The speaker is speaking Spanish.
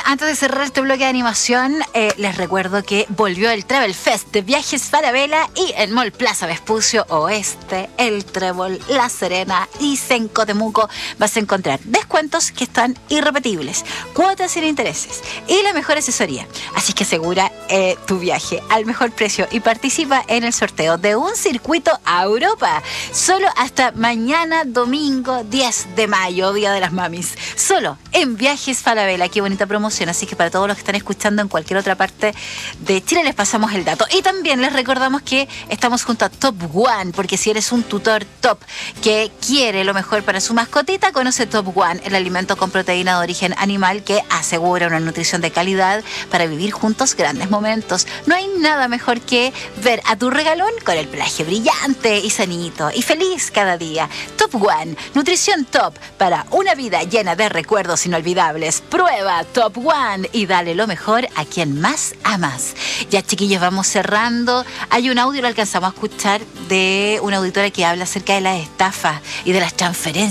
antes de cerrar este bloque de animación, les recuerdo que volvió el Travel Fest de Viajes Falabella y el Mall Plaza Vespucio Oeste, el Trébol, La Serena y Senco Temuco. Vas a encontrar descuentos que están irrepetibles, cuotas sin intereses y la mejor asesoría. Así que asegura tu viaje al mejor precio y participa en el sorteo de un circuito a Europa. Solo hasta mañana domingo 10 de mayo, Día de las Mamis. Solo en Viajes Falabella. Qué bonita promoción. Así que para todos los que están escuchando en cualquier otra parte de Chile les pasamos el dato. Y también les recordamos que estamos junto a Top One, porque si eres un tutor top que quiere lo mejor para su mascotita, conoce Top One, el alimento con proteína de origen animal que asegura una nutrición de calidad para vivir juntos grandes momentos. No hay nada mejor que ver a tu regalón con el pelaje brillante y sanito y feliz cada día. Top One, nutrición top para una vida llena de recuerdos inolvidables. Prueba Top One y dale lo mejor a quien más amas. Ya, chiquillos, vamos cerrando. Hay un audio, lo alcanzamos a escuchar, de una auditora que habla acerca de las estafas y de las transferencias